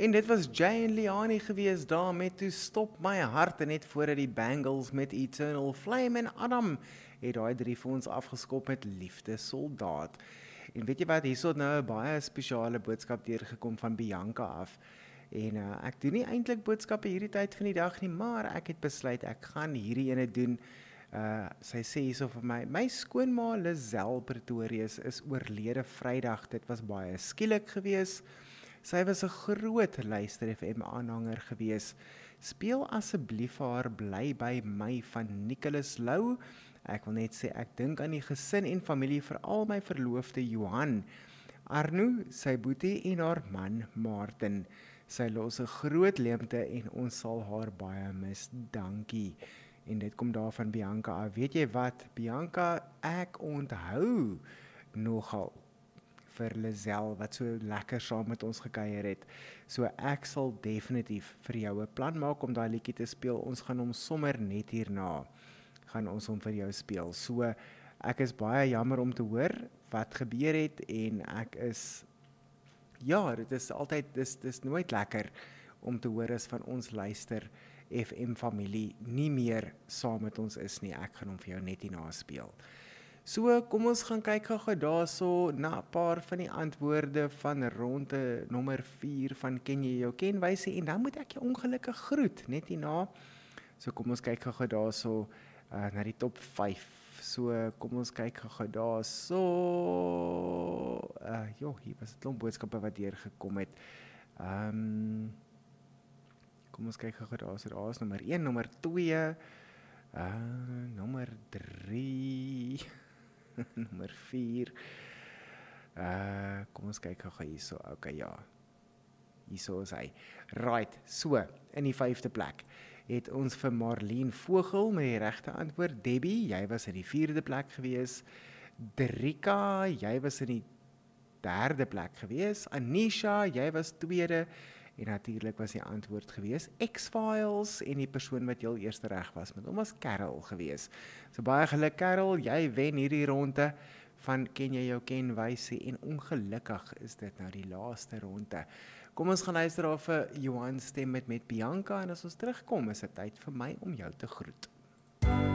En dit was Jay en Liani gewees daar met Toe Stop My Hart en net voordat die Bangles met Eternal Flame en Adam het daai 3 vir ons afgeskop met Liefde Soldaat. En weet jy wat, hier het nou 'n baie spesiale boodskap deurgekom van Bianca af. En ek doen nie eintlik boodskappe hierdie tyd van die dag nie, maar ek het besluit ek gaan hierdie ene doen. Sy sê hierso vir my skoonma Lizelle Pretorius is oorlede Vrydag. Dit was baie skielik gewees. Sy was 'n groot Luister FM aanhanger gewees. Speel asseblief vir haar Bly by my van Nicholas Lou. Ek wil net sê ek dink aan die gesin en familie, veral my verloofde Johan, Arno, sy boetie en haar man Martin. Sy los 'n groot leemte en ons sal haar baie mis. Dankie. En dit kom daar van Bianca af. Weet jy wat, Bianca, ek onthou nogal vir Lizelle wat so lekker saam met ons gekuier het. So ek sal definitief vir jou 'n plan maak om daai liedjie te speel. Ons gaan hom sommer net hierna gaan ons hom vir jou speel. So ek is baie jammer om te hoor wat gebeur het en ek is dit is altyd dis nooit lekker om te hoor as van ons Luister FM familie nie meer saam met ons is nie. Ek gaan hom vir jou net hierna speel. So, kom ons gaan kyk gou daarso na 'n paar van die antwoorde van ronde nommer 4 van Ken jy jou ken wysie en dan moet ek jou ongelukkig groet net hierna. So kom ons kyk gou daarso na die top 5. So kom ons kyk gou daarso. Hier was 'n klomp boodskappe wat deurgekom het. Kom ons kyk gou daarso. Daar is nommer 1, nommer 2, nommer 3. Nommer 4. Kom ons kyk gou hierso. Okay, ja. Hierso is hy. Right. So, in die 5de plek het ons vir Marlene Vogel met die regte antwoord. Debbie, jy was in die 4de plek gewees. Drika, jy was in die 3de plek gewees. Anisha, jy was 2de. En natuurlik was die antwoord gewees X-Files en die persoon wat heel eerste reg was met hom was Carol gewees. So baie geluk Carol, jy wen hierdie ronde van Ken jy jou ken wysie en ongelukkig is dit nou die laaste ronde. Kom ons gaan luister daar vir Johan stem met Bianca en as ons terugkom is dit tyd vir my om jou te groet.